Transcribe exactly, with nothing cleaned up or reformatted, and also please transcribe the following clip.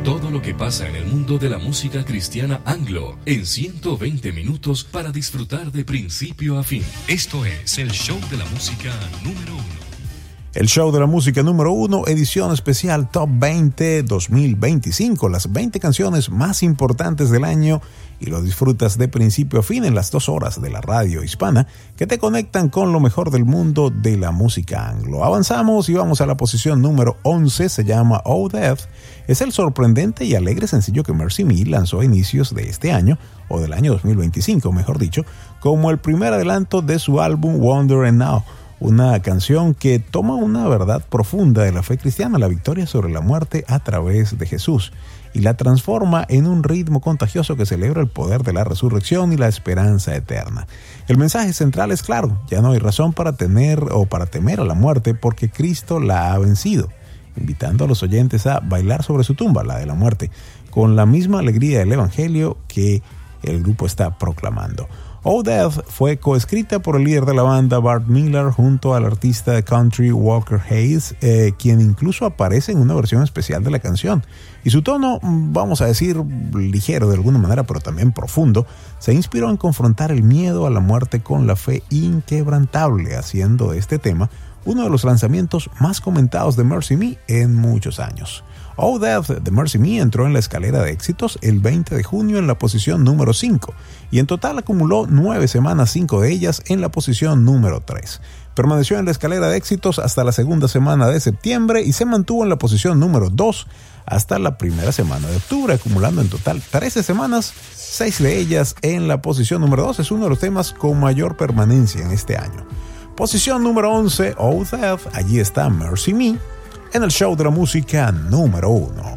Todo lo que pasa en el mundo de la música cristiana anglo en ciento veinte minutos para disfrutar de principio a fin. Esto es el show de la música número uno. El show de la música número uno, edición especial Top veinte dos mil veinticinco, las veinte canciones más importantes del año, y lo disfrutas de principio a fin en las dos horas de la radio hispana que te conectan con lo mejor del mundo de la música anglo. Avanzamos y vamos a la posición número once, se llama Oh Death. Es el sorprendente y alegre sencillo que Mercy Me lanzó a inicios de este año, o del año dos mil veinticinco, mejor dicho, como el primer adelanto de su álbum Wonder and Now. Una canción que toma una verdad profunda de la fe cristiana, la victoria sobre la muerte a través de Jesús, y la transforma en un ritmo contagioso que celebra el poder de la resurrección y la esperanza eterna. El mensaje central es claro: ya no hay razón para tener o para temer a la muerte porque Cristo la ha vencido, invitando a los oyentes a bailar sobre su tumba, la de la muerte, con la misma alegría del evangelio que el grupo está proclamando. Oh Death fue coescrita por el líder de la banda Bart Miller junto al artista de country Walker Hayes, eh, quien incluso aparece en una versión especial de la canción. Y su tono, vamos a decir, ligero de alguna manera, pero también profundo, se inspiró en confrontar el miedo a la muerte con la fe inquebrantable, haciendo de este tema uno de los lanzamientos más comentados de Mercy Me en muchos años. Oh Death de Mercy Me entró en la escalera de éxitos el veinte de junio en la posición número cinco y en total acumuló nueve semanas, cinco de ellas en la posición número tres. Permaneció en la escalera de éxitos hasta la segunda semana de septiembre y se mantuvo en la posición número dos hasta la primera semana de octubre, acumulando en total trece semanas, seis de ellas en la posición número dos. Es uno de los temas con mayor permanencia en este año. Posición número once, Oh Death, allí está Mercy Me, en el show de la música número uno.